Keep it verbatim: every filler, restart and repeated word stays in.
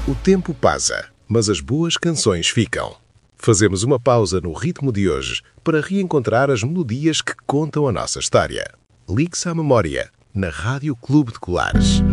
O tempo passa, mas as boas canções ficam. Fazemos uma pausa no ritmo de hoje para reencontrar as melodias que contam a nossa história. Ligue-se à memória, na Rádio Clube de Colares.